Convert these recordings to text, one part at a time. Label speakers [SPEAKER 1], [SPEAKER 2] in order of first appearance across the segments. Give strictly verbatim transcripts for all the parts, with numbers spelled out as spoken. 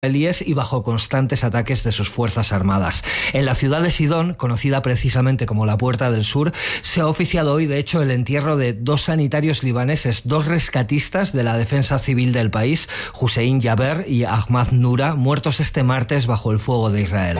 [SPEAKER 1] israelíes y bajo constantes ataques de sus fuerzas armadas. En la ciudad de Sidón, conocida precisamente como la Puerta del Sur, se ha oficiado hoy, de hecho, el entierro de dos sanitarios libaneses, dos rescatistas de la defensa civil del país, Hussein Jaber y Ahmad Nura, muertos este martes bajo el fuego de Israel.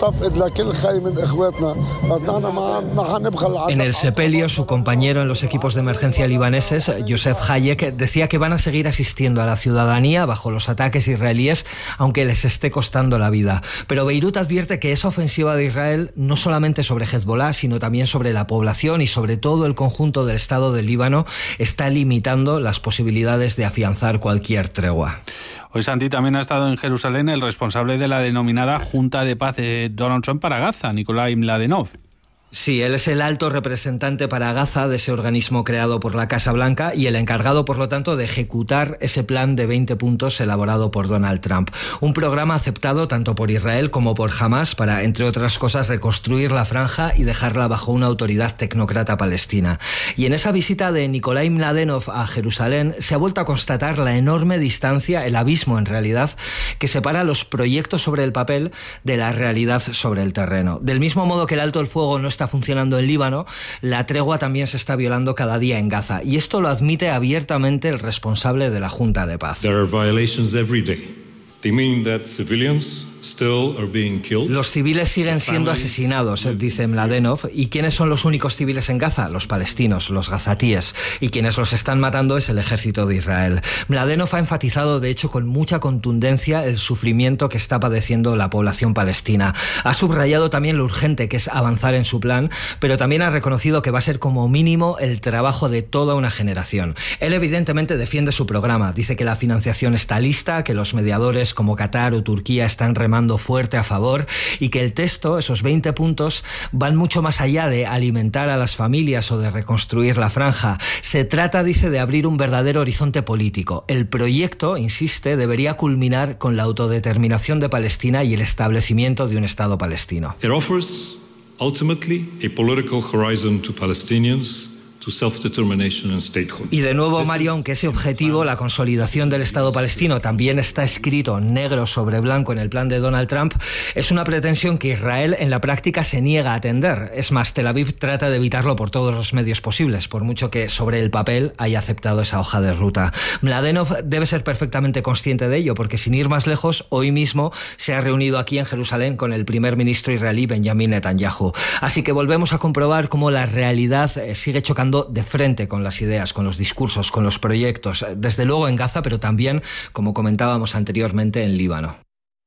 [SPEAKER 1] En el sepelio, su compañero en los equipos de emergencia libaneses, Yosef Hayek, decía que van a seguir asistiendo a la ciudadanía bajo los ataques israelíes, aunque que les esté costando la vida. Pero Beirut advierte que esa ofensiva de Israel no solamente sobre Hezbollah, sino también sobre la población y sobre todo el conjunto del Estado del Líbano está limitando las posibilidades de afianzar cualquier tregua.
[SPEAKER 2] Hoy, Santi, también ha estado en Jerusalén el responsable de la denominada Junta de Paz de Donald Trump para Gaza, Nikolai Mladenov.
[SPEAKER 1] Sí, él es el alto representante para Gaza de ese organismo creado por la Casa Blanca y el encargado, por lo tanto, de ejecutar ese plan de veinte puntos elaborado por Donald Trump. Un programa aceptado tanto por Israel como por Hamás para, entre otras cosas, reconstruir la franja y dejarla bajo una autoridad tecnócrata palestina. Y en esa visita de Nikolai Mladenov a Jerusalén se ha vuelto a constatar la enorme distancia, el abismo en realidad, que separa los proyectos sobre el papel de la realidad sobre el terreno. Del mismo modo que el alto el fuego no está funcionando en Líbano, la tregua también se está violando cada día en Gaza, y esto lo admite abiertamente el responsable de la Junta de Paz.
[SPEAKER 3] There are violations every day. They mean that civilians still are being killed.
[SPEAKER 1] Los civiles siguen siendo asesinados, dice Mladenov. ¿Y quiénes son los únicos civiles en Gaza? Los palestinos, los gazatíes. Y quienes los están matando es el ejército de Israel. Mladenov ha enfatizado, de hecho, con mucha contundencia el sufrimiento que está padeciendo la población palestina. Ha subrayado también lo urgente que es avanzar en su plan, pero también ha reconocido que va a ser como mínimo el trabajo de toda una generación. Él evidentemente defiende su programa. Dice que la financiación está lista, que los mediadores como Qatar o Turquía están remando fuerte a favor y que el texto, esos veinte puntos, van mucho más allá de alimentar a las familias o de reconstruir la franja. Se trata, dice, de abrir un verdadero horizonte político. El proyecto, insiste, debería culminar con la autodeterminación de Palestina y el establecimiento de un Estado palestino.
[SPEAKER 3] It offers ultimately a political horizon to Palestinians.
[SPEAKER 1] Y de nuevo, Mario, aunque ese objetivo, la consolidación del Estado palestino, también está escrito negro sobre blanco en el plan de Donald Trump, es una pretensión que Israel en la práctica se niega a atender. Es más, Tel Aviv trata de evitarlo por todos los medios posibles, por mucho que sobre el papel haya aceptado esa hoja de ruta. Mladenov debe ser perfectamente consciente de ello, porque sin ir más lejos, hoy mismo se ha reunido aquí en Jerusalén con el primer ministro israelí Benjamin Netanyahu. Así que volvemos a comprobar cómo la realidad sigue chocando de frente con las ideas, con los discursos, con los proyectos, desde luego en Gaza, pero también, como comentábamos anteriormente, en Líbano.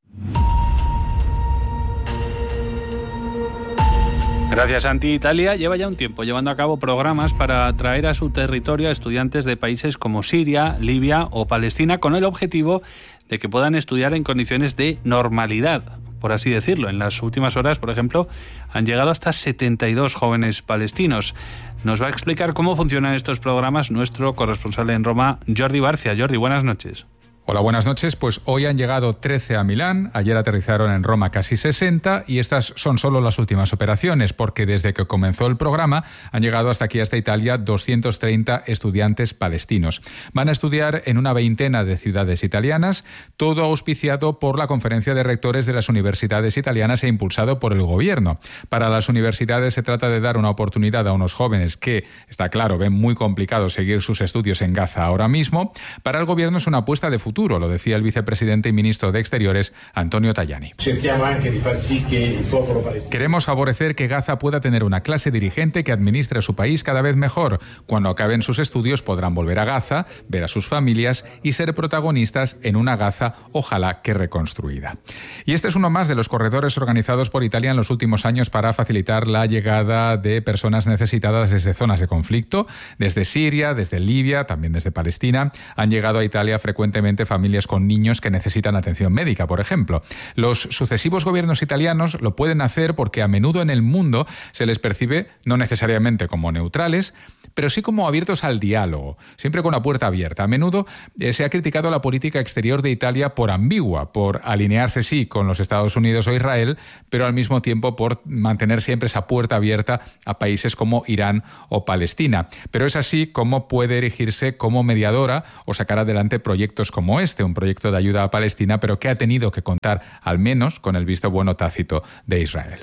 [SPEAKER 2] Gracias, Santi. Italia lleva ya un tiempo llevando a cabo programas para atraer a su territorio a estudiantes de países como Siria, Libia o Palestina, con el objetivo de que puedan estudiar en condiciones de normalidad, por así decirlo. En las últimas horas, por ejemplo, han llegado hasta setenta y dos jóvenes palestinos. Nos va a explicar cómo funcionan estos programas nuestro corresponsal en Roma, Jordi Barcia. Jordi, buenas noches.
[SPEAKER 4] Hola, buenas noches. Pues hoy han llegado trece a Milán, ayer aterrizaron en Roma casi sesenta y estas son solo las últimas operaciones, porque desde que comenzó el programa han llegado hasta aquí, hasta Italia, doscientos treinta estudiantes palestinos. Van a estudiar en una veintena de ciudades italianas, todo auspiciado por la Conferencia de Rectores de las Universidades Italianas e impulsado por el gobierno. Para las universidades se trata de dar una oportunidad a unos jóvenes que, está claro, ven muy complicado seguir sus estudios en Gaza ahora mismo. Para el gobierno es una apuesta de futuro, lo decía el vicepresidente y ministro de Exteriores, Antonio Tajani. Queremos favorecer que Gaza pueda tener una clase dirigente que administre a su país cada vez mejor. Cuando acaben sus estudios podrán volver a Gaza, ver a sus familias y ser protagonistas en una Gaza, ojalá que reconstruida. Y este es uno más de los corredores organizados por Italia en los últimos años para facilitar la llegada de personas necesitadas desde zonas de conflicto, desde Siria, desde Libia, también desde Palestina. Han llegado a Italia frecuentemente familias con niños que necesitan atención médica, por ejemplo. Los sucesivos gobiernos italianos lo pueden hacer porque a menudo en el mundo se les percibe no necesariamente como neutrales, pero sí como abiertos al diálogo, siempre con la puerta abierta. A menudo eh, se ha criticado la política exterior de Italia por ambigua, por alinearse sí con los Estados Unidos o Israel, pero al mismo tiempo por mantener siempre esa puerta abierta a países como Irán o Palestina. Pero es así como puede erigirse como mediadora o sacar adelante proyectos como este, un proyecto de ayuda a Palestina, pero que ha tenido que contar al menos con el visto bueno tácito de Israel.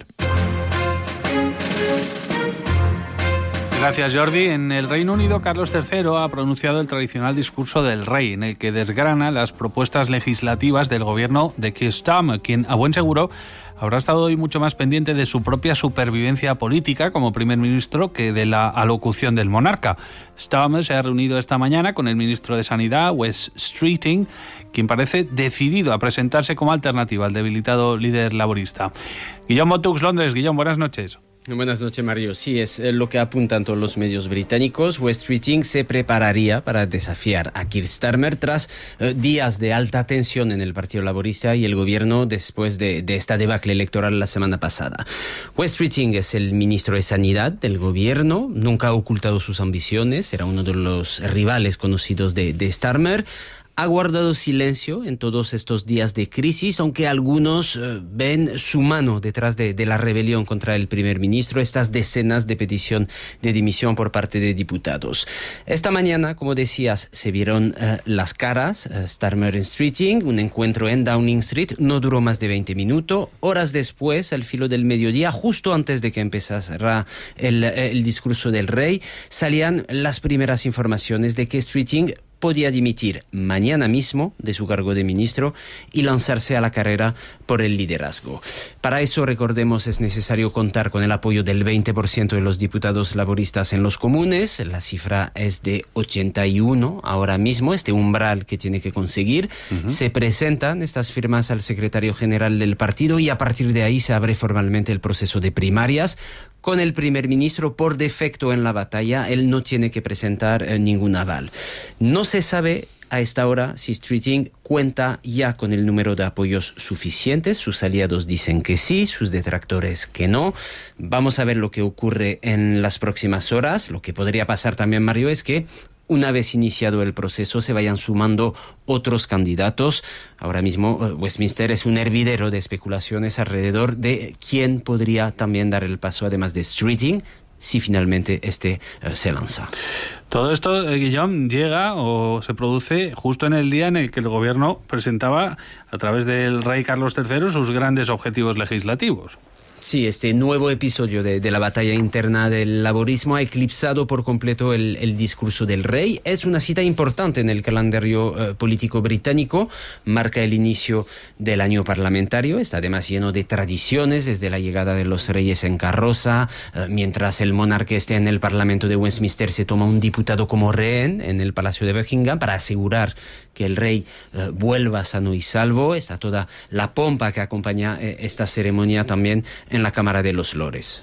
[SPEAKER 2] Gracias, Jordi. En el Reino Unido, Carlos tercero ha pronunciado el tradicional discurso del rey, en el que desgrana las propuestas legislativas del gobierno de Keir Starmer, quien, a buen seguro, habrá estado hoy mucho más pendiente de su propia supervivencia política como primer ministro que de la alocución del monarca. Starmer se ha reunido esta mañana con el ministro de Sanidad, Wes Streeting, quien parece decidido a presentarse como alternativa al debilitado líder laborista. Guillaume Botux, Londres. Guillaume, buenas noches.
[SPEAKER 5] Buenas noches, Mario. Sí, es lo que apuntan todos los medios británicos. Wes Streeting se prepararía para desafiar a Keir Starmer tras eh, días de alta tensión en el Partido Laborista y el gobierno después de, de esta debacle electoral la semana pasada. Wes Streeting es el ministro de Sanidad del gobierno, nunca ha ocultado sus ambiciones, era uno de los rivales conocidos de, de Starmer. Ha guardado silencio en todos estos días de crisis, aunque algunos eh, ven su mano detrás de, de la rebelión contra el primer ministro, estas decenas de petición de dimisión por parte de diputados. Esta mañana, como decías, se vieron eh, las caras, eh, Starmer y Streeting, un encuentro en Downing Street, no duró más de veinte minutos. Horas después, al filo del mediodía, justo antes de que empezara el, el discurso del rey, salían las primeras informaciones de que Streeting podía dimitir mañana mismo de su cargo de ministro y lanzarse a la carrera por el liderazgo. Para eso, recordemos, es necesario contar con el apoyo del veinte por ciento de los diputados laboristas en los comunes. La cifra es de ochenta y uno ahora mismo, este umbral que tiene que conseguir. Uh-huh. Se presentan estas firmas al secretario general del partido y a partir de ahí se abre formalmente el proceso de primarias. Con el primer ministro por defecto en la batalla, él no tiene que presentar eh, ningún aval. No se sabe a esta hora si Streeting cuenta ya con el número de apoyos suficientes. Sus aliados dicen que sí, sus detractores que no. Vamos a ver lo que ocurre en las próximas horas. Lo que podría pasar también, Mario, es que una vez iniciado el proceso se vayan sumando otros candidatos. Ahora mismo Westminster es un hervidero de especulaciones alrededor de quién podría también dar el paso, además de Streeting, si finalmente este uh, se lanza.
[SPEAKER 2] Todo esto, eh, Guillaume, llega o se produce justo en el día en el que el gobierno presentaba, a través del rey Carlos tercero, sus grandes objetivos legislativos.
[SPEAKER 5] Sí, este nuevo episodio de, de la batalla interna del laborismo ha eclipsado por completo el, el discurso del rey. Es una cita importante en el calendario eh, político británico. Marca el inicio del año parlamentario. Está además lleno de tradiciones, desde la llegada de los reyes en carroza. Eh, mientras el monarca esté en el Parlamento de Westminster, se toma un diputado como rehén en el Palacio de Buckingham para asegurar que el rey eh, vuelva sano y salvo. Está toda la pompa que acompaña eh, esta ceremonia también en la Cámara de los Lores.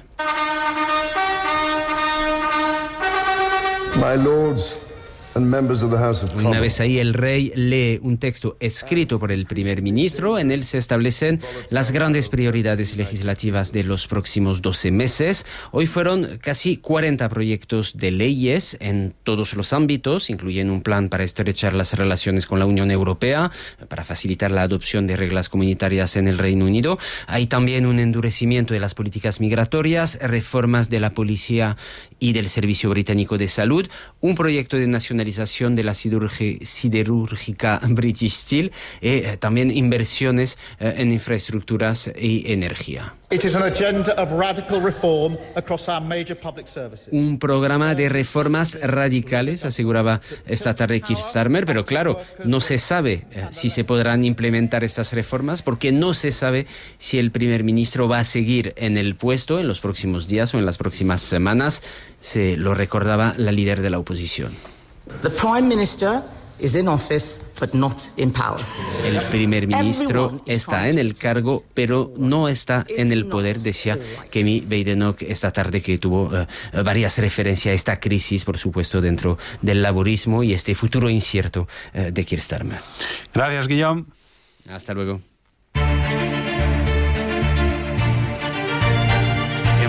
[SPEAKER 6] My lords and members of the House of Commons.
[SPEAKER 5] Una vez ahí, el rey lee un texto escrito por el primer ministro. En él se establecen las grandes prioridades legislativas de los próximos doce meses. Hoy fueron casi cuarenta proyectos de leyes en todos los ámbitos, incluyendo un plan para estrechar las relaciones con la Unión Europea, para facilitar la adopción de reglas comunitarias en el Reino Unido. Hay también un endurecimiento de las políticas migratorias, reformas de la policía y del Servicio Británico de Salud, un proyecto de nacionalización de la siderúrgica British Steel y eh, también inversiones eh, en infraestructuras y energía.
[SPEAKER 7] It is an agenda of radical reform across our major public services.
[SPEAKER 5] Un programa de reformas radicales, aseguraba esta tarde Keir Starmer, pero claro, no se sabe eh, si se podrán implementar estas reformas porque no se sabe si el primer ministro va a seguir en el puesto en los próximos días o en las próximas semanas. Se lo recordaba la líder de la oposición.
[SPEAKER 8] The Prime Minister is in office, but not in power.
[SPEAKER 5] El primer ministro está en el cargo, pero no está en el poder, decía Kemi Badenoch esta tarde, que tuvo uh, varias referencias a esta crisis, por supuesto, dentro del laborismo y este futuro incierto uh, de Keir Starmer.
[SPEAKER 2] Gracias, Guillaume.
[SPEAKER 5] Hasta luego.
[SPEAKER 2] En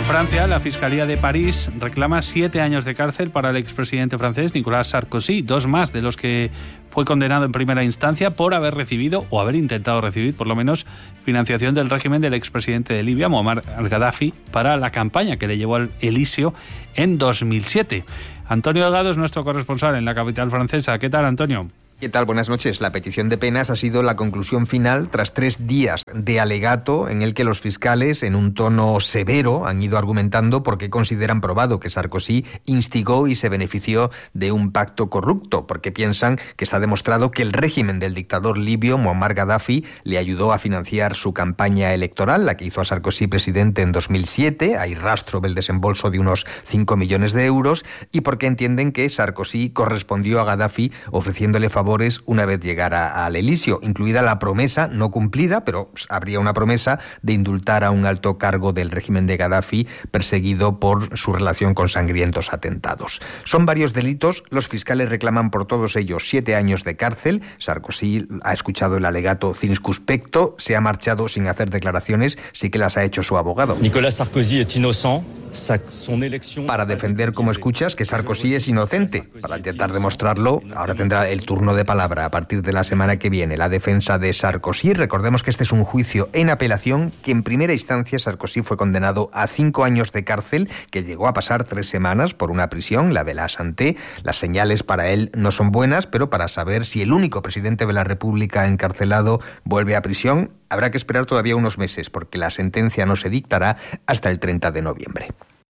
[SPEAKER 2] En Francia, la Fiscalía de París reclama siete años de cárcel para el expresidente francés Nicolas Sarkozy, dos más de los que fue condenado en primera instancia por haber recibido, o haber intentado recibir, por lo menos, financiación del régimen del expresidente de Libia, Muammar al-Gaddafi, para la campaña que le llevó al Elíseo en dos mil siete. Antonio Delgado es nuestro corresponsal en la capital francesa. ¿Qué tal, Antonio?
[SPEAKER 9] ¿Qué tal? Buenas noches. La petición de penas ha sido la conclusión final tras tres días de alegato en el que los fiscales, en un tono severo, han ido argumentando por qué consideran probado que Sarkozy instigó y se benefició de un pacto corrupto, porque piensan que está demostrado que el régimen del dictador libio Muammar Gaddafi le ayudó a financiar su campaña electoral, la que hizo a Sarkozy presidente en dos mil siete. Hay rastro del desembolso de unos cinco millones de euros, y porque entienden que Sarkozy correspondió a Gaddafi ofreciéndole favores una vez llegara al Elíseo, incluida la promesa no cumplida, pero habría una promesa de indultar a un alto cargo del régimen de Gaddafi perseguido por su relación con sangrientos atentados. Son varios delitos, los fiscales reclaman por todos ellos siete años de cárcel. Sarkozy ha escuchado el alegato circunspecto, se ha marchado sin hacer declaraciones, sí que las ha hecho su abogado.
[SPEAKER 10] Nicolas Sarkozy es inocente.
[SPEAKER 9] Para defender, como escuchas, que Sarkozy es inocente. Para intentar demostrarlo, ahora tendrá el turno de palabra a partir de la semana que viene la defensa de Sarkozy. Recordemos que este es un juicio en apelación, que en primera instancia Sarkozy fue condenado a cinco años de cárcel, que llegó a pasar tres semanas por una prisión, la de la Santé. Las señales para él no son buenas, pero para saber si el único presidente de la República encarcelado vuelve a prisión, habrá que esperar todavía unos meses, porque la sentencia no se dictará hasta el treinta de noviembre.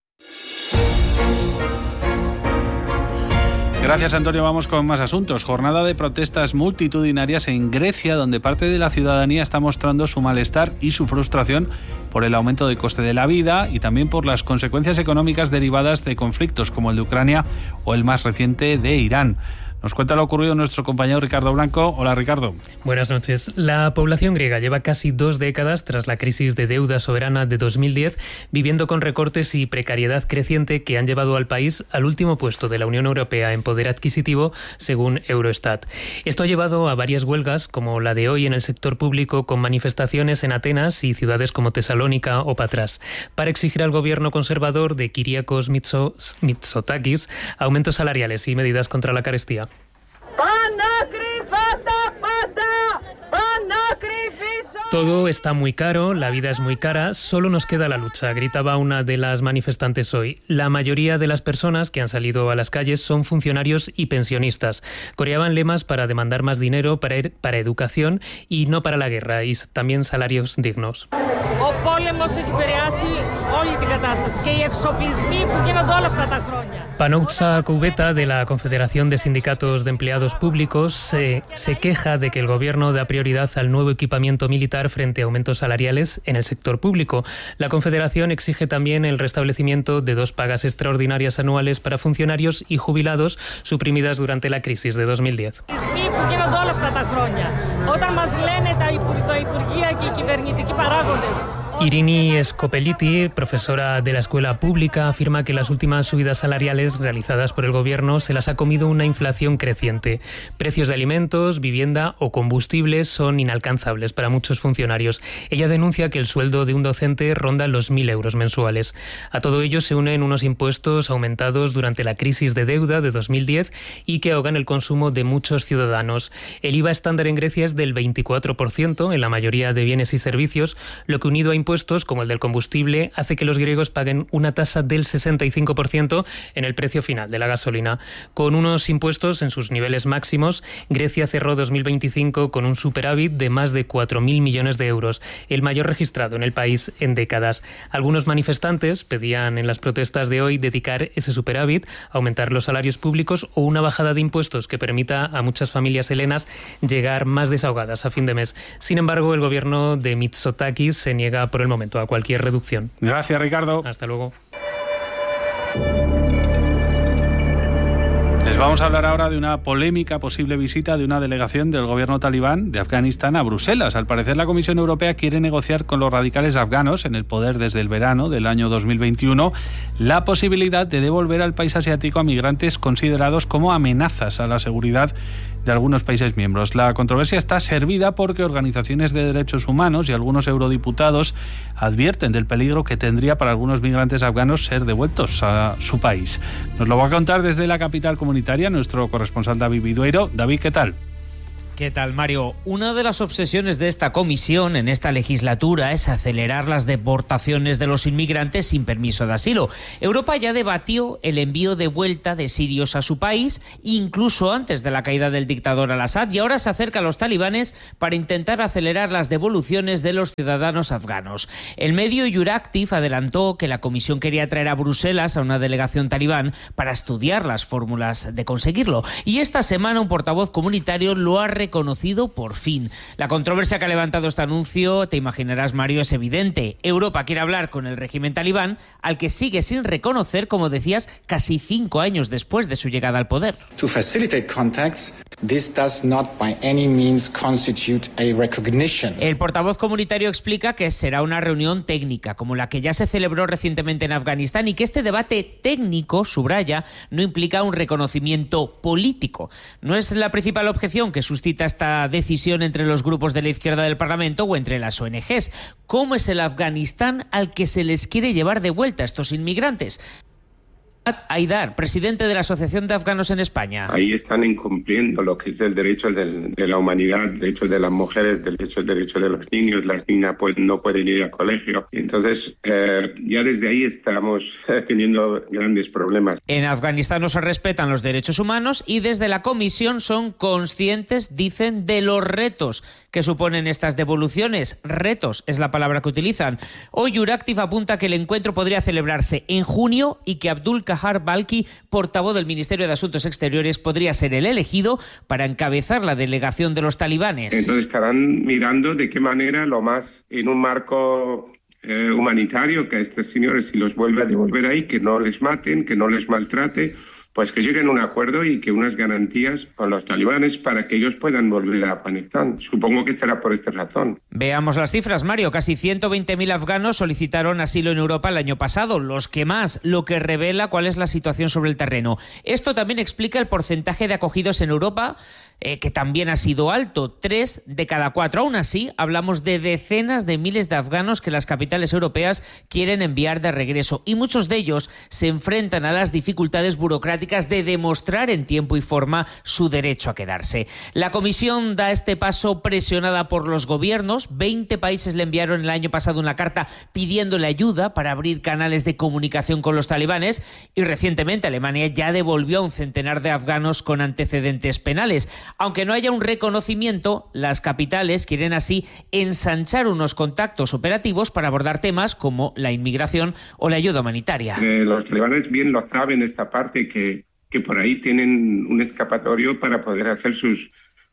[SPEAKER 2] Gracias, Antonio. Vamos con más asuntos. Jornada de protestas multitudinarias en Grecia, donde parte de la ciudadanía está mostrando su malestar y su frustración por el aumento del coste de la vida y también por las consecuencias económicas derivadas de conflictos como el de Ucrania o el más reciente de Irán. Nos cuenta lo ocurrido nuestro compañero Ricardo Blanco. Hola, Ricardo.
[SPEAKER 11] Buenas noches. La población griega lleva casi dos décadas tras la crisis de deuda soberana de dos mil diez, viviendo con recortes y precariedad creciente que han llevado al país al último puesto de la Unión Europea en poder adquisitivo, según Eurostat. Esto ha llevado a varias huelgas, como la de hoy en el sector público, con manifestaciones en Atenas y ciudades como Tesalónica o Patras, para exigir al gobierno conservador de Kyriakos Mitsotakis aumentos salariales y medidas contra la carestía. Todo está muy caro, la vida es muy cara, solo nos queda la lucha, gritaba una de las manifestantes hoy. La mayoría de las personas que han salido a las calles son funcionarios y pensionistas. Coreaban lemas para demandar más dinero para, er, para educación y no para la guerra, y también salarios dignos. Panoutsa Koubeta, de la Confederación de Sindicatos de Empleados Públicos, se, se queja de que el gobierno da prioridad al nuevo equipamiento militar frente a aumentos salariales en el sector público. La Confederación exige también el restablecimiento de dos pagas extraordinarias anuales para funcionarios y jubilados suprimidas durante la crisis de dos mil diez. Irini Skopeliti, profesora de la escuela pública, afirma que las últimas subidas salariales realizadas por el gobierno se las ha comido una inflación creciente. Precios de alimentos, vivienda o combustibles son inalcanzables para muchos funcionarios. Ella denuncia que el sueldo de un docente ronda los mil euros mensuales. A todo ello se unen unos impuestos aumentados durante la crisis de deuda de dos mil diez y que ahogan el consumo de muchos ciudadanos. El I V A estándar en Grecia es del veinticuatro por ciento en la mayoría de bienes y servicios, lo que unido a impuestos como el del combustible hace que los griegos paguen una tasa del sesenta y cinco por ciento en el precio final de la gasolina. Con unos impuestos en sus niveles máximos, Grecia cerró dos mil veinticinco con un superávit de más de cuatro mil millones de euros, el mayor registrado en el país en décadas. Algunos manifestantes pedían en las protestas de hoy dedicar ese superávit a aumentar los salarios públicos o una bajada de impuestos que permita a muchas familias helenas llegar más desahogadas a fin de mes. Sin embargo, el gobierno de Mitsotakis se niega por el momento a cualquier reducción.
[SPEAKER 2] Gracias, Ricardo.
[SPEAKER 11] Hasta luego.
[SPEAKER 2] Les vamos a hablar ahora de una polémica posible visita de una delegación del gobierno talibán de Afganistán a Bruselas. Al parecer, la Comisión Europea quiere negociar con los radicales afganos, en el poder desde el verano del año dos mil veintiuno, la posibilidad de devolver al país asiático a migrantes considerados como amenazas a la seguridad de algunos países miembros. La controversia está servida porque organizaciones de derechos humanos y algunos eurodiputados advierten del peligro que tendría para algunos migrantes afganos ser devueltos a su país. Nos lo va a contar desde la capital comunitaria nuestro corresponsal David Vidueiro. David, ¿qué tal?
[SPEAKER 12] ¿Qué tal, Mario? Una de las obsesiones de esta comisión en esta legislatura es acelerar las deportaciones de los inmigrantes sin permiso de asilo. Europa ya debatió el envío de vuelta de sirios a su país, incluso antes de la caída del dictador al-Assad, y ahora se acerca a los talibanes para intentar acelerar las devoluciones de los ciudadanos afganos. El medio Euractiv adelantó que la comisión quería traer a Bruselas a una delegación talibán para estudiar las fórmulas de conseguirlo. Y esta semana un portavoz comunitario lo ha reconocido por fin. La controversia que ha levantado este anuncio, te imaginarás, Mario, es evidente. Europa quiere hablar con el régimen talibán, al que sigue sin reconocer, como decías, casi cinco años después de su llegada al poder.
[SPEAKER 13] To facilitate contacts, this does not by any means constitute a recognition.
[SPEAKER 12] El portavoz comunitario explica que será una reunión técnica, como la que ya se celebró recientemente en Afganistán, y que este debate técnico, subraya, no implica un reconocimiento político. No es la principal objeción que suscita esta decisión entre los grupos de la izquierda del Parlamento o entre las O N Ges. ¿Cómo es el Afganistán al que se les quiere llevar de vuelta a estos inmigrantes? Aidar, presidente de la Asociación de Afganos en España.
[SPEAKER 14] Ahí están incumpliendo lo que es el derecho de, de la humanidad, el derecho de las mujeres, el derecho, el derecho de los niños. Las niñas pues, no pueden ir al colegio. Entonces, eh, ya desde ahí estamos teniendo grandes problemas.
[SPEAKER 12] En Afganistán no se respetan los derechos humanos y desde la comisión son conscientes, dicen, de los retos que suponen estas devoluciones. Retos es la palabra que utilizan. Hoy Euractiv apunta que el encuentro podría celebrarse en junio y que Abdul Kahar Balki, portavoz del Ministerio de Asuntos Exteriores, podría ser el elegido para encabezar la delegación de los talibanes.
[SPEAKER 14] Entonces estarán mirando de qué manera, lo más en un marco eh, humanitario, que a estos señores, si los vuelve a devolver ahí, que no les maten, que no les maltrate, pues que lleguen a un acuerdo y que unas garantías con los talibanes para que ellos puedan volver a Afganistán. Supongo que será por esta razón.
[SPEAKER 12] Veamos las cifras, Mario. Casi ciento veinte mil afganos solicitaron asilo en Europa el año pasado, los que más, lo que revela cuál es la situación sobre el terreno. Esto también explica el porcentaje de acogidos en Europa, eh, que también ha sido alto, tres de cada cuatro. Aún así, hablamos de decenas de miles de afganos que las capitales europeas quieren enviar de regreso, y muchos de ellos se enfrentan a las dificultades burocráticas de demostrar en tiempo y forma su derecho a quedarse. La comisión da este paso presionada por los gobiernos. veinte países le enviaron el año pasado una carta pidiéndole ayuda para abrir canales de comunicación con los talibanes, y recientemente Alemania ya devolvió a un centenar de afganos con antecedentes penales. Aunque no haya un reconocimiento, las capitales quieren así ensanchar unos contactos operativos para abordar temas como la inmigración o la ayuda humanitaria.
[SPEAKER 14] Eh, los talibanes bien lo saben esta parte, que que por ahí tienen un escapatorio para poder hacer sus,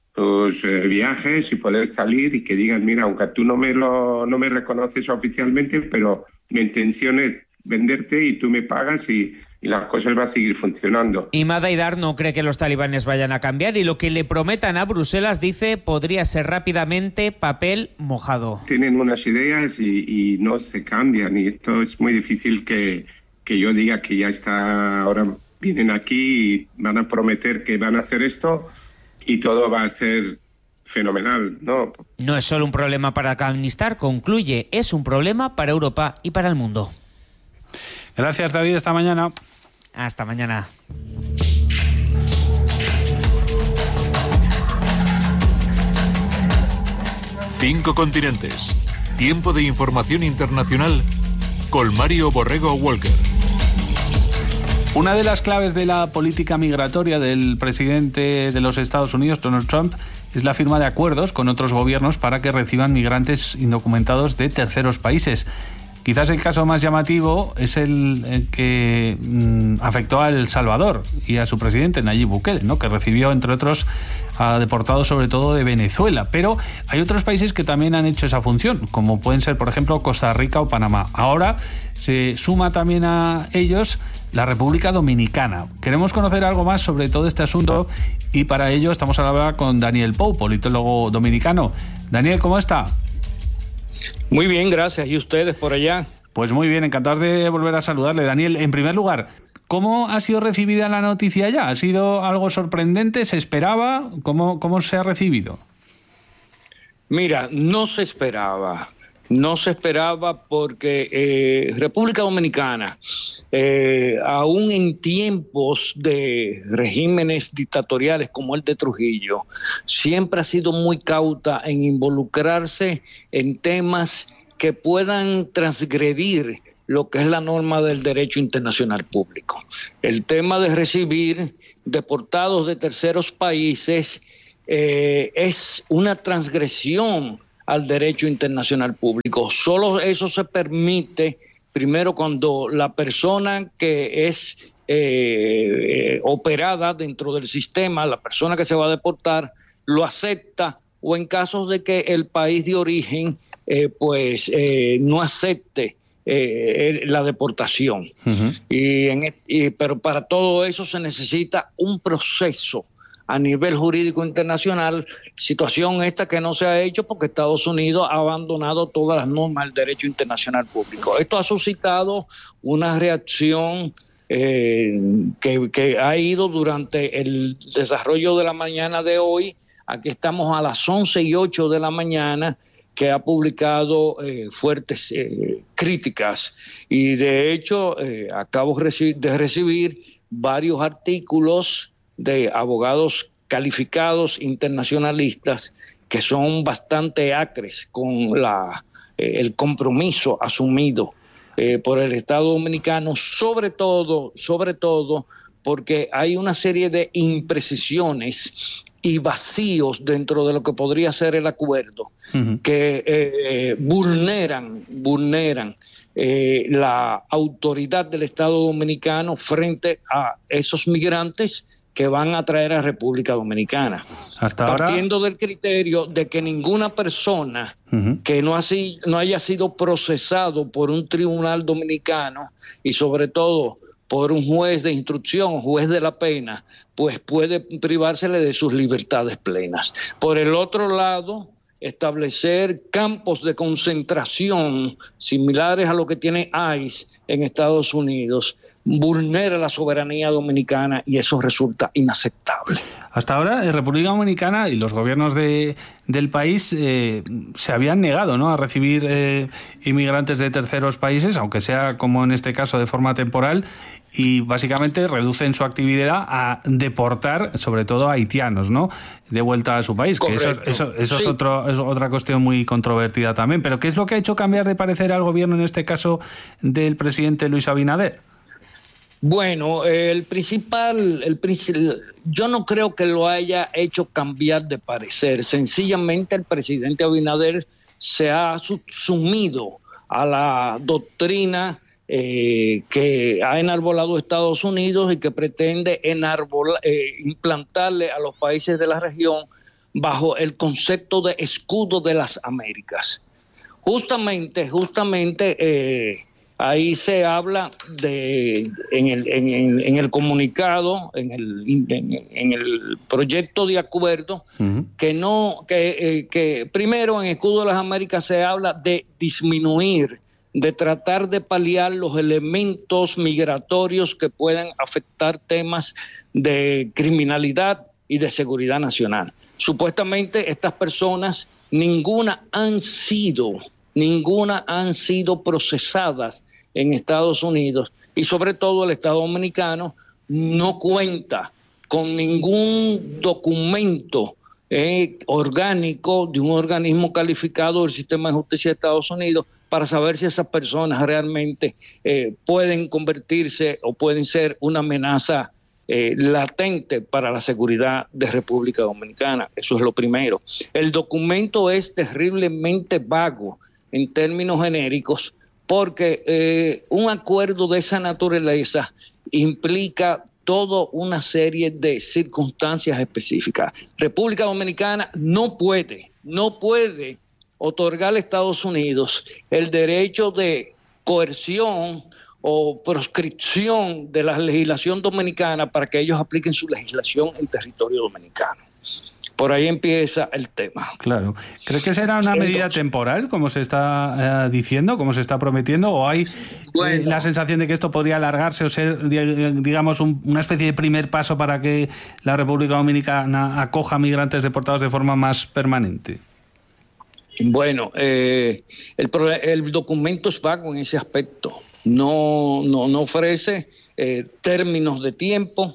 [SPEAKER 14] sus eh, viajes y poder salir, y que digan, mira, aunque tú no me lo no me reconoces oficialmente, pero mi intención es venderte y tú me pagas y, y la cosa va a seguir funcionando.
[SPEAKER 12] Imad Haidar no cree que los talibanes vayan a cambiar, y lo que le prometan a Bruselas, dice, podría ser rápidamente papel mojado.
[SPEAKER 14] Tienen unas ideas y, y no se cambian, y esto es muy difícil que, que yo diga que ya está ahora... Vienen aquí y van a prometer que van a hacer esto y todo va a ser fenomenal, ¿no?
[SPEAKER 12] No es solo un problema para Afganistán, concluye, es un problema para Europa y para el mundo.
[SPEAKER 2] Gracias, David, hasta mañana.
[SPEAKER 12] Hasta mañana.
[SPEAKER 15] Cinco continentes. Tiempo de información internacional con Mario Borrego Walker.
[SPEAKER 2] Una de las claves de la política migratoria del presidente de los Estados Unidos, Donald Trump, es la firma de acuerdos con otros gobiernos para que reciban migrantes indocumentados de terceros países. Quizás el caso más llamativo es el, el que mmm, afectó a El Salvador y a su presidente, Nayib Bukele, ¿no?, que recibió, entre otros, a deportados sobre todo de Venezuela. Pero hay otros países que también han hecho esa función, como pueden ser, por ejemplo, Costa Rica o Panamá. Ahora se suma también a ellos la República Dominicana. Queremos conocer algo más sobre todo este asunto y para ello estamos a hablar con Daniel Pou, politólogo dominicano. Daniel, ¿cómo está?
[SPEAKER 16] Muy bien, gracias. ¿Y ustedes por allá?
[SPEAKER 2] Pues muy bien, encantado de volver a saludarle. Daniel, en primer lugar, ¿Cómo ha sido recibida la noticia ya? ¿Ha sido algo sorprendente? ¿Se esperaba? ¿Cómo, cómo se ha recibido?
[SPEAKER 16] Mira, no se esperaba. No se esperaba porque eh, República Dominicana, eh, aún en tiempos de regímenes dictatoriales como el de Trujillo, siempre ha sido muy cauta en involucrarse en temas que puedan transgredir lo que es la norma del derecho internacional público. El tema de recibir deportados de terceros países eh, es una transgresión al derecho internacional público. Solo eso se permite, primero, cuando la persona que es eh, eh, operada dentro del sistema, la persona que se va a deportar, lo acepta, o en casos de que el país de origen eh, pues eh, no acepte eh, la deportación. Uh-huh. y en, y, pero para todo eso se necesita un proceso a nivel jurídico internacional, situación esta que no se ha hecho porque Estados Unidos ha abandonado todas las normas del derecho internacional público. Esto ha suscitado una reacción eh, que, que ha ido durante el desarrollo de la mañana de hoy. Aquí estamos a las once y ocho de la mañana, que ha publicado eh, fuertes eh, críticas, y de hecho eh, acabo de recibir varios artículos de abogados calificados internacionalistas que son bastante acres con la, eh, el compromiso asumido eh, por el Estado Dominicano, sobre todo, sobre todo porque hay una serie de imprecisiones y vacíos dentro de lo que podría ser el acuerdo, uh-huh. que eh, vulneran, vulneran eh, la autoridad del Estado Dominicano frente a esos migrantes que van a traer a República Dominicana. Hasta partiendo ahora, del criterio de que ninguna persona uh-huh. que no, ha, no haya sido procesado por un tribunal dominicano y sobre todo por un juez de instrucción, juez de la pena, pues puede privársele de sus libertades plenas. Por el otro lado, establecer campos de concentración similares a lo que tiene I C E en Estados Unidos vulnera la soberanía dominicana y eso resulta inaceptable.
[SPEAKER 2] Hasta ahora, en República Dominicana y los gobiernos de, del país eh, se habían negado, ¿no?, a recibir eh, inmigrantes de terceros países, aunque sea, como en este caso, de forma temporal, y básicamente reducen su actividad a deportar, sobre todo a haitianos, ¿no?, de vuelta a su país. Correcto. Que eso, eso, eso sí. es, otro, es otra cuestión muy controvertida también. Pero ¿qué es lo que ha hecho cambiar de parecer al gobierno, en este caso, del presidente Luis Abinader?
[SPEAKER 16] Bueno, el principal, el principal, yo no creo que lo haya hecho cambiar de parecer. Sencillamente el presidente Abinader se ha sumido a la doctrina eh, que ha enarbolado Estados Unidos y que pretende enarbolar, eh, implantarle a los países de la región bajo el concepto de escudo de las Américas. Justamente, justamente... Eh, Ahí se habla de en el, en, en el comunicado, en el, en, en el proyecto de acuerdo, uh-huh. que no, que, eh, que primero en Escudo de las Américas se habla de disminuir, de tratar de paliar los elementos migratorios que puedan afectar temas de criminalidad y de seguridad nacional. Supuestamente estas personas, ninguna han sido, ninguna han sido procesadas en Estados Unidos, y sobre todo el Estado Dominicano no cuenta con ningún documento eh, orgánico de un organismo calificado del sistema de justicia de Estados Unidos para saber si esas personas realmente eh, pueden convertirse o pueden ser una amenaza eh, latente para la seguridad de República Dominicana. Eso es lo primero. El documento es terriblemente vago en términos genéricos, porque eh, un acuerdo de esa naturaleza implica toda una serie de circunstancias específicas. República Dominicana no puede, no puede otorgar a Estados Unidos el derecho de coerción o proscripción de la legislación dominicana para que ellos apliquen su legislación en territorio dominicano. Por ahí empieza el tema.
[SPEAKER 2] Claro. ¿Crees que será una medida temporal, como se está eh, diciendo, como se está prometiendo, o hay bueno, eh, la sensación de que esto podría alargarse o ser, digamos, un, una especie de primer paso para que la República Dominicana acoja migrantes deportados de forma más permanente?
[SPEAKER 16] Bueno, eh, el, el documento es vago en ese aspecto. No, no, no ofrece eh, términos de tiempo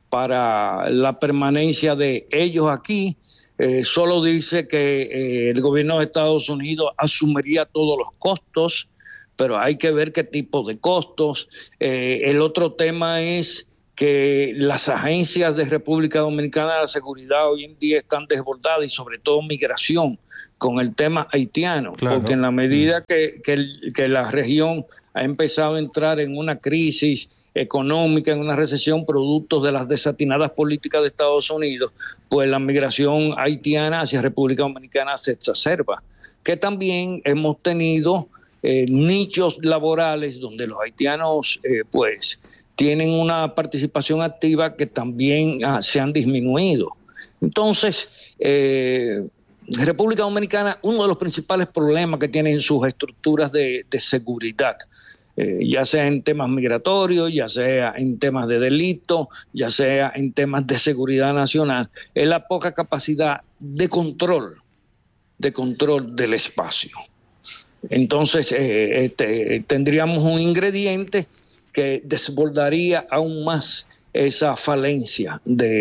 [SPEAKER 16] para la permanencia de ellos aquí. Eh, solo dice que eh, el gobierno de Estados Unidos asumiría todos los costos, pero hay que ver qué tipo de costos. Eh, el otro tema es que las agencias de República Dominicana de la Seguridad hoy en día están desbordadas, y sobre todo migración, con el tema haitiano, claro. Porque en la medida que, que, el, que la región ha empezado a entrar en una crisis económica, en una recesión producto de las desatinadas políticas de Estados Unidos, pues la migración haitiana hacia República Dominicana se exacerba. Que también hemos tenido eh, nichos laborales donde los haitianos eh, pues tienen una participación activa que también ah, se han disminuido. Entonces, eh, República Dominicana, uno de los principales problemas que tienen sus estructuras de, de seguridad, eh, ya sea en temas migratorios, ya sea en temas de delito, ya sea en temas de seguridad nacional, es la poca capacidad de control, de control del espacio. Entonces, eh, este, tendríamos un ingrediente que desbordaría aún más esa falencia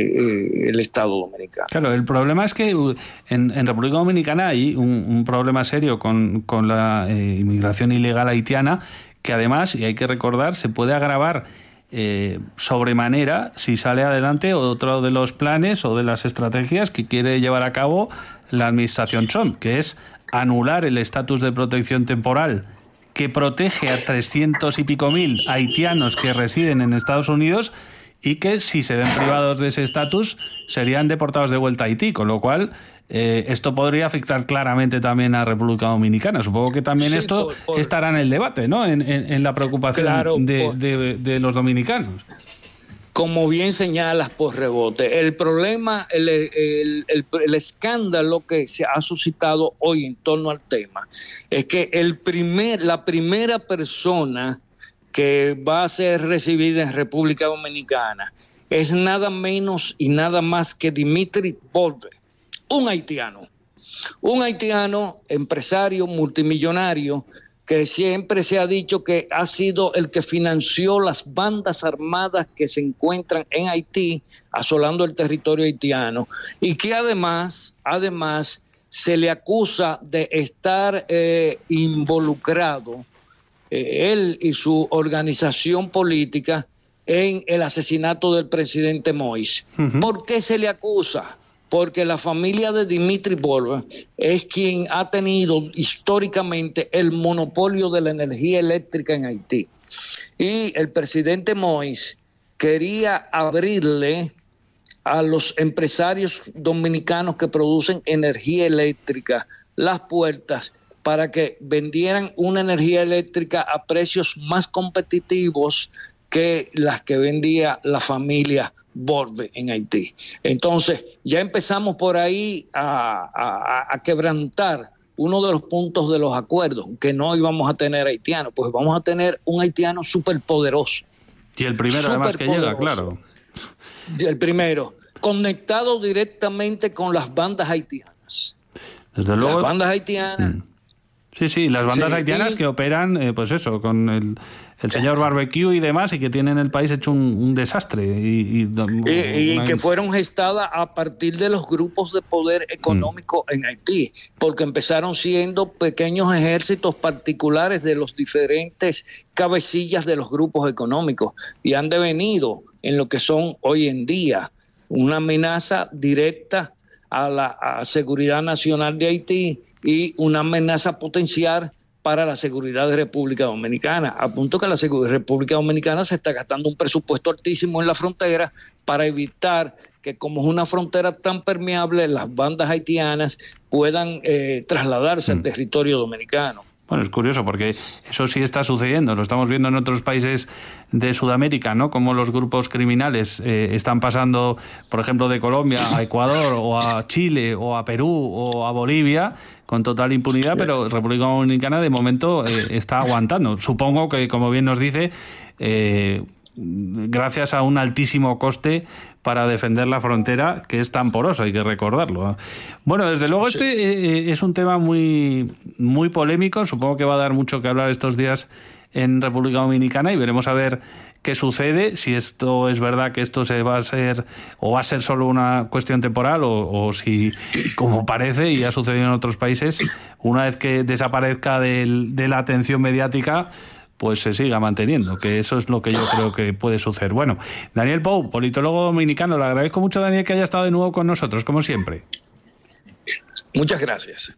[SPEAKER 16] del de, eh, Estado dominicano.
[SPEAKER 2] Claro, el problema es que en, en República Dominicana hay un, un problema serio con, con la eh, inmigración ilegal haitiana, que además, y hay que recordar, se puede agravar eh, sobremanera si sale adelante otro de los planes o de las estrategias que quiere llevar a cabo la administración Trump, que es anular el estatus de protección temporal que protege a trescientos y pico mil haitianos que residen en Estados Unidos y que, si se ven privados de ese estatus, serían deportados de vuelta a Haití, con lo cual eh, esto podría afectar claramente también a República Dominicana. Supongo que también sí, esto por, por... estará en el debate, ¿no? En, en, en la preocupación claro, de, por... de, de los dominicanos.
[SPEAKER 16] Como bien señalas por rebote, el problema, el, el, el, el escándalo que se ha suscitado hoy en torno al tema es que el primer, la primera persona que va a ser recibida en República Dominicana es nada menos y nada más que Dimitri Volve, un haitiano, un haitiano empresario multimillonario que siempre se ha dicho que ha sido el que financió las bandas armadas que se encuentran en Haití, asolando el territorio haitiano, y que además, además se le acusa de estar eh, involucrado, eh, él y su organización política, en el asesinato del presidente Moïse. Uh-huh. ¿Por qué se le acusa? Porque la familia de Dimitri Volve es quien ha tenido históricamente el monopolio de la energía eléctrica en Haití. Y el presidente Moïse quería abrirle a los empresarios dominicanos que producen energía eléctrica las puertas para que vendieran una energía eléctrica a precios más competitivos que las que vendía la familia Volve en Haití. Entonces, ya empezamos por ahí a, a, a quebrantar uno de los puntos de los acuerdos, que no íbamos a tener haitianos, pues vamos a tener un haitiano superpoderoso.
[SPEAKER 2] Y el primero además que llega, claro.
[SPEAKER 16] El primero, conectado directamente con las bandas haitianas.
[SPEAKER 2] Desde luego.
[SPEAKER 16] Las bandas haitianas.
[SPEAKER 2] Mm. Sí, sí, las bandas sí, haitianas y... que operan, eh, pues eso, con el, el señor Barbecue y demás, y que tienen el país hecho un, un desastre. Y, y,
[SPEAKER 16] y, y una... que fueron gestadas a partir de los grupos de poder económico mm. en Haití, porque empezaron siendo pequeños ejércitos particulares de los diferentes cabecillas de los grupos económicos, y han devenido en lo que son hoy en día una amenaza directa a la a seguridad nacional de Haití y una amenaza potencial para la seguridad de República Dominicana, a punto que la República Dominicana se está gastando un presupuesto altísimo en la frontera para evitar que, como es una frontera tan permeable, las bandas haitianas puedan eh, trasladarse mm. al territorio dominicano.
[SPEAKER 2] Bueno, es curioso porque eso sí está sucediendo, lo estamos viendo en otros países de Sudamérica, ¿no? Como los grupos criminales eh, están pasando, por ejemplo, de Colombia a Ecuador o a Chile o a Perú o a Bolivia con total impunidad, pero República Dominicana de momento eh, está aguantando. Supongo que, como bien nos dice, eh, gracias a un altísimo coste para defender la frontera, que es tan porosa, hay que recordarlo. Bueno, desde luego sí. este eh, es un tema muy, muy polémico, supongo que va a dar mucho que hablar estos días en República Dominicana y veremos a ver qué sucede, si esto es verdad que esto se va a ser o va a ser solo una cuestión temporal o, o si, como parece y ha sucedido en otros países, una vez que desaparezca del, de la atención mediática, pues se siga manteniendo, que eso es lo que yo creo que puede suceder. Bueno, Daniel Pou, politólogo dominicano, le agradezco mucho, Daniel, que haya estado de nuevo con nosotros, como siempre.
[SPEAKER 16] Muchas gracias.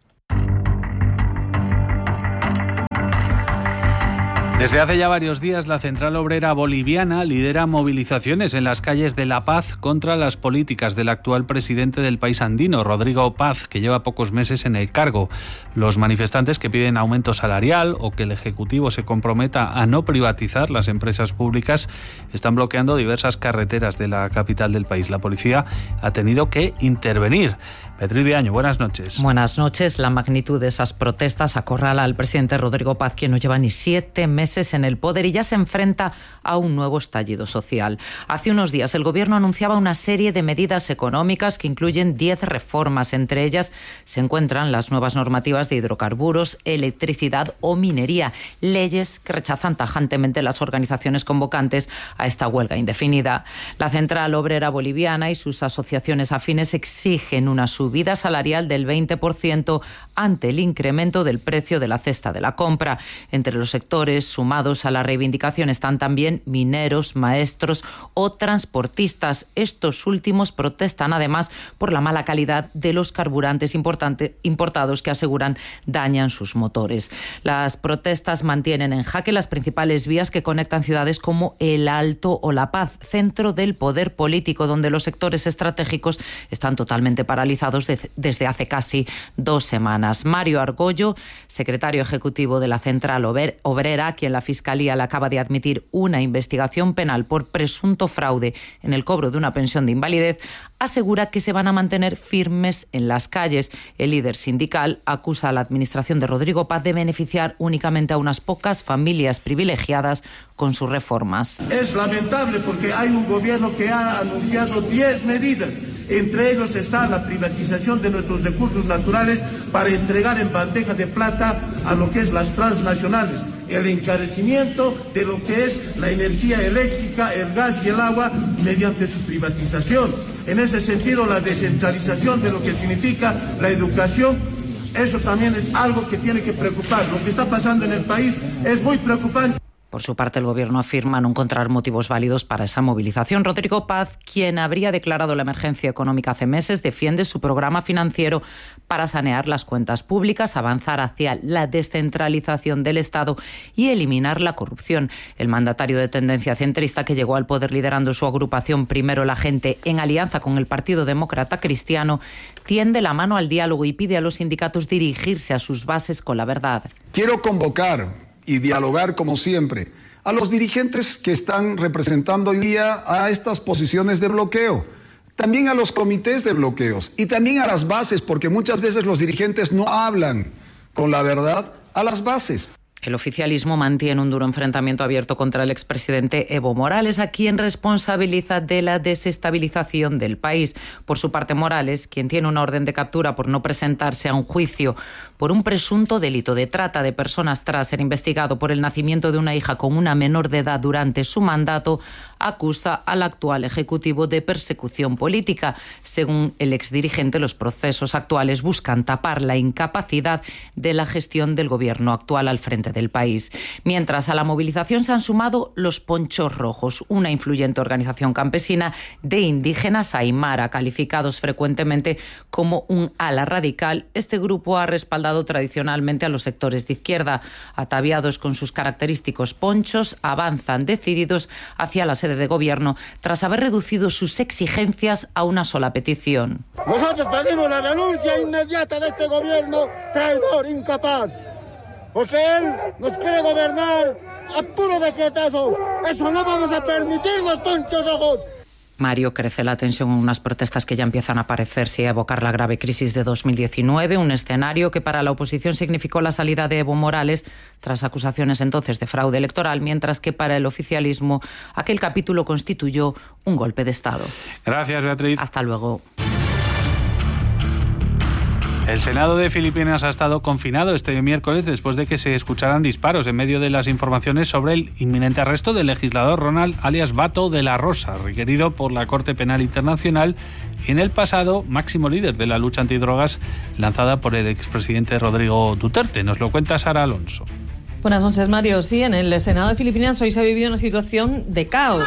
[SPEAKER 2] Desde hace ya varios días, la Central Obrera Boliviana lidera movilizaciones en las calles de La Paz contra las políticas del actual presidente del país andino, Rodrigo Paz, que lleva pocos meses en el cargo. Los manifestantes que piden aumento salarial o que el Ejecutivo se comprometa a no privatizar las empresas públicas están bloqueando diversas carreteras de la capital del país. La policía ha tenido que intervenir. Beatriz Viaño, buenas noches.
[SPEAKER 17] Buenas noches. La magnitud de esas protestas acorrala al presidente Rodrigo Paz, quien no lleva ni siete meses en el poder y ya se enfrenta a un nuevo estallido social. Hace unos días el gobierno anunciaba una serie de medidas económicas que incluyen diez reformas. Entre ellas se encuentran las nuevas normativas de hidrocarburos, electricidad o minería, leyes que rechazan tajantemente las organizaciones convocantes a esta huelga indefinida. La Central Obrera Boliviana y sus asociaciones afines exigen una subida salarial del veinte por ciento ante el incremento del precio de la cesta de la compra. Entre los sectores sumados a la reivindicación están también mineros, maestros o transportistas. Estos últimos protestan además por la mala calidad de los carburantes importados que aseguran dañan sus motores. Las protestas mantienen en jaque las principales vías que conectan ciudades como El Alto o La Paz, centro del poder político, donde los sectores estratégicos están totalmente paralizados de, desde hace casi dos semanas. Mario Argollo, secretario ejecutivo de la Central Obrera, a quien la Fiscalía le acaba de admitir una investigación penal por presunto fraude en el cobro de una pensión de invalidez, asegura que se van a mantener firmes en las calles. El líder sindical acusa a la administración de Rodrigo Paz de beneficiar únicamente a unas pocas familias privilegiadas con sus reformas.
[SPEAKER 18] Es lamentable porque hay un gobierno que ha anunciado diez medidas. Entre ellos está la privatización de nuestros recursos naturales para entregar en bandeja de plata a lo que es las transnacionales, el encarecimiento de lo que es la energía eléctrica, el gas y el agua mediante su privatización. En ese sentido, la descentralización de lo que significa la educación, eso también es algo que tiene que preocupar. Lo que está pasando en el país es muy preocupante.
[SPEAKER 17] Por su parte, el Gobierno afirma no encontrar motivos válidos para esa movilización. Rodrigo Paz, quien habría declarado la emergencia económica hace meses, defiende su programa financiero para sanear las cuentas públicas, avanzar hacia la descentralización del Estado y eliminar la corrupción. El mandatario de tendencia centrista, que llegó al poder liderando su agrupación Primero la Gente en alianza con el Partido Demócrata Cristiano, tiende la mano al diálogo y pide a los sindicatos dirigirse a sus bases con la verdad.
[SPEAKER 19] Quiero convocar y dialogar, como siempre, a los dirigentes que están representando hoy día a estas posiciones de bloqueo, también a los comités de bloqueos y también a las bases, porque muchas veces los dirigentes no hablan con la verdad a las bases.
[SPEAKER 17] El oficialismo mantiene un duro enfrentamiento abierto contra el expresidente Evo Morales, a quien responsabiliza de la desestabilización del país. Por su parte, Morales, quien tiene una orden de captura por no presentarse a un juicio por un presunto delito de trata de personas tras ser investigado por el nacimiento de una hija con una menor de edad durante su mandato, acusa al actual ejecutivo de persecución política. Según el exdirigente, los procesos actuales buscan tapar la incapacidad de la gestión del gobierno actual al frente del país. Mientras, a la movilización se han sumado los Ponchos Rojos, una influyente organización campesina de indígenas aymara, calificados frecuentemente como un ala radical. Este grupo ha respaldado tradicionalmente a los sectores de izquierda. Ataviados con sus característicos ponchos, avanzan decididos hacia la sede de gobierno tras haber reducido sus exigencias a una sola petición.
[SPEAKER 20] Nosotros pedimos la renuncia inmediata de este gobierno traidor, incapaz. porque él nos quiere gobernar a puro decretazos. Eso no vamos a permitirnos, ponchos rojos.
[SPEAKER 17] Mario, crece la tensión en unas protestas que ya empiezan a parecerse y a evocar la grave crisis de dos mil diecinueve, un escenario que para la oposición significó la salida de Evo Morales tras acusaciones entonces de fraude electoral, mientras que para el oficialismo aquel capítulo constituyó un golpe de Estado.
[SPEAKER 2] Gracias, Beatriz.
[SPEAKER 17] Hasta luego.
[SPEAKER 2] El Senado de Filipinas ha estado confinado este miércoles después de que se escucharan disparos en medio de las informaciones sobre el inminente arresto del legislador Ronald alias Bato de la Rosa, requerido por la Corte Penal Internacional y en el pasado máximo líder de la lucha antidrogas lanzada por el expresidente Rodrigo Duterte. Nos lo cuenta Sara Alonso.
[SPEAKER 21] Buenas noches, Mario. Sí, en el Senado de Filipinas hoy se ha vivido una situación de caos.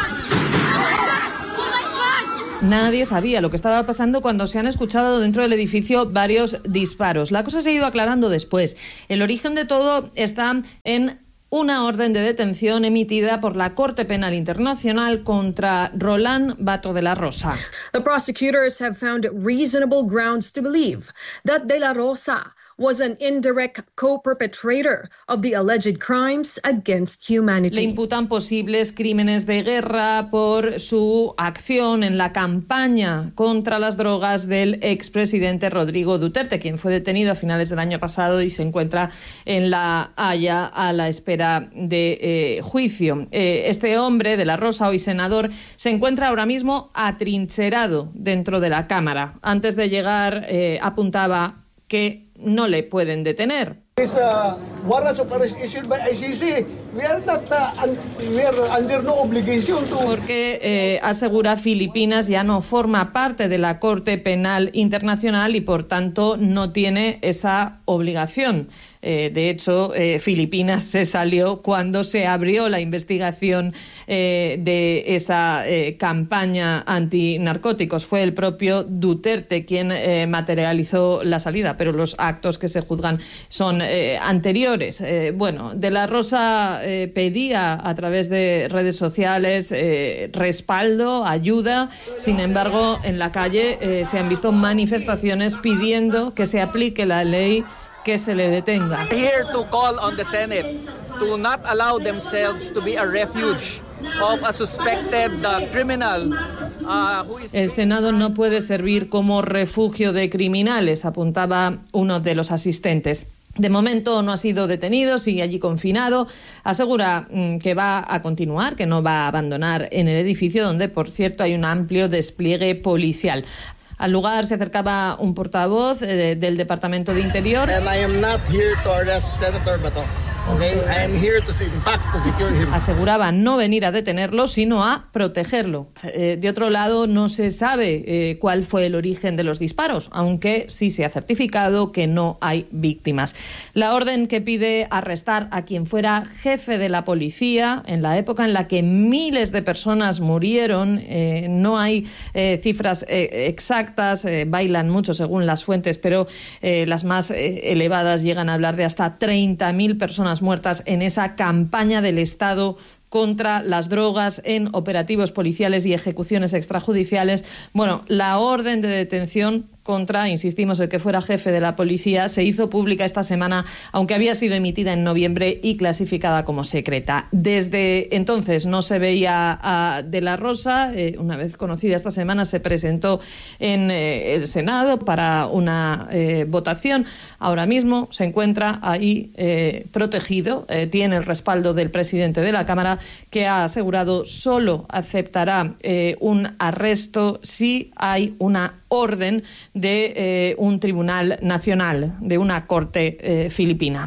[SPEAKER 21] Nadie sabía lo que estaba pasando cuando se han escuchado dentro del edificio varios disparos. La cosa se ha ido aclarando después. El origen de todo está en una orden de detención emitida por la Corte Penal Internacional contra Roland Bato de la Rosa.
[SPEAKER 22] The prosecutors have found reasonable grounds to believe that De la Rosa was an indirect co-perpetrator of the alleged crimes against humanity.
[SPEAKER 21] Le imputan posibles crímenes de guerra por su acción en la campaña contra las drogas del expresidente Rodrigo Duterte, quien fue detenido a finales del año pasado y se encuentra en La Haya a la espera de eh, juicio. Eh, este hombre de la Rosa, hoy senador, se encuentra ahora mismo atrincherado dentro de la Cámara. Antes de llegar eh, apuntaba que no le pueden detener.
[SPEAKER 20] These uh, warrants of arrest issued by I C C, we are not uh, un, we are under no obligation to.
[SPEAKER 21] Porque eh, asegura Filipinas ya no forma parte de la Corte Penal Internacional y por tanto no tiene esa obligación. Eh, de hecho, eh, Filipinas se salió cuando se abrió la investigación eh, de esa eh, campaña antinarcóticos. Fue el propio Duterte quien eh, materializó la salida, pero los actos que se juzgan son eh, anteriores. Eh, bueno, De la Rosa eh, pedía a través de redes sociales eh, respaldo, ayuda. Sin embargo, en la calle eh, se han visto manifestaciones pidiendo que se aplique la ley, que se le detenga.
[SPEAKER 23] Here to call on the Senate to not allow themselves to be a refuge of a suspected uh, criminal. Uh, who is...
[SPEAKER 21] El Senado no puede servir como refugio de criminales, apuntaba uno de los asistentes. De momento no ha sido detenido, sigue allí confinado. Asegura mm, que va a continuar, que no va a abandonar en el edificio, donde, por cierto, hay un amplio despliegue policial. Al lugar se acercaba un portavoz eh, del Departamento de Interior.
[SPEAKER 20] And I am not here to arrest Senator Bato. Okay, I am here to, in fact, to secure him.
[SPEAKER 21] Aseguraba no venir a detenerlo, sino a protegerlo. Eh, de otro lado, no se sabe eh, cuál fue el origen de los disparos, aunque sí se ha certificado que no hay víctimas. La orden que pide arrestar a quien fuera jefe de la policía en la época en la que miles de personas murieron, eh, no hay eh, cifras eh, exactas, eh, bailan mucho según las fuentes, pero eh, las más eh, elevadas llegan a hablar de hasta treinta mil personas muertas en esa campaña del Estado contra las drogas en operativos policiales y ejecuciones extrajudiciales. Bueno, la orden de detención contra, insistimos, el que fuera jefe de la policía se hizo pública esta semana, aunque había sido emitida en noviembre y clasificada como secreta. Desde entonces no se veía a De la Rosa. Eh, una vez conocida esta semana se presentó en eh, el Senado para una eh, votación. Ahora mismo se encuentra ahí eh, protegido, eh, tiene el respaldo del presidente de la Cámara, que ha asegurado solo aceptará eh, un arresto si hay una orden de eh, un tribunal nacional, de una corte eh, filipina.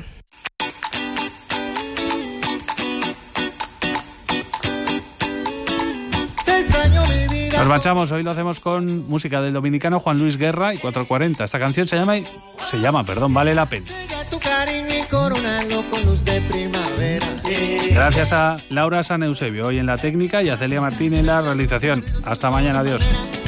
[SPEAKER 2] Nos marchamos, hoy lo hacemos con música del dominicano Juan Luis Guerra y cuatro cuarenta. Esta canción se llama, se llama, perdón, Vale la Pena. Gracias a Laura San Eusebio hoy en la técnica y a Celia Martín en la realización. Hasta mañana, adiós.